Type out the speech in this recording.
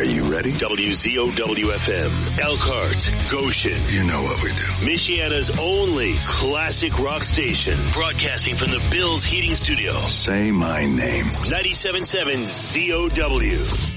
you ready? WZOW-FM, Elkhart, Goshen. You know what we do. Michiana's only classic rock station, broadcasting from the Bills Heating Studio. Say my name. 97.7 ZOW.